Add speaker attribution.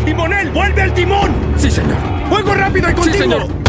Speaker 1: ¡Timonel, vuelve al timón!
Speaker 2: Sí, señor.
Speaker 1: ¡Fuego rápido y continuo!
Speaker 2: Sí, señor.